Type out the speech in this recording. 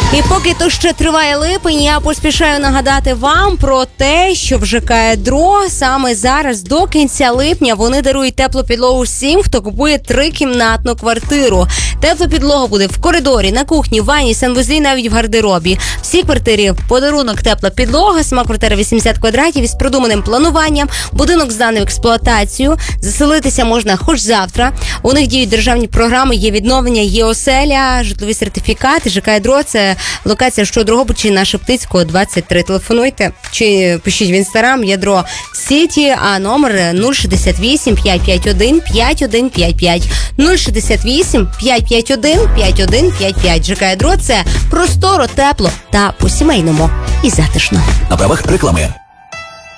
І поки то ще триває липень, я поспішаю нагадати вам про те, що в ЖК «Ядро» саме зараз до кінця липня вони дарують теплу підлогу всім, хто купує 3-кімнатну квартиру. Тепла підлога буде в коридорі, на кухні, в ванні, санвузлі, навіть в гардеробі. Всі квартирі в подарунок тепла підлога, сама квартира 80 квадратів із продуманим плануванням, будинок зданий в експлуатацію, заселитися можна хоч завтра. У них діють державні програми, є відновлення, є оселя, житлові сертифікати. ЖК «Ядро» – це локація, що Дрогобичі на Шептицького, 23. Телефонуйте чи пишіть в інстаграм «Ядро Сіті», а номер 068 551 5155. 068 551 5155. ЖК «Ядро» – це просторо, тепло та по-сімейному і затишно. На правах реклами.